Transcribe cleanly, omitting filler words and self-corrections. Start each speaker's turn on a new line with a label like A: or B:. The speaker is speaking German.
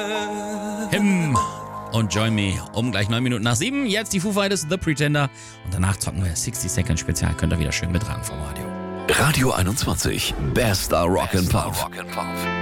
A: Him und Join Me um gleich 9 Minuten nach 7. Jetzt die Foo Fighters, The Pretender. Und danach zocken wir 60 Second Spezial. Könnt ihr wieder schön mittragen vom Radio.
B: Radio 21, bester Rock and Pop.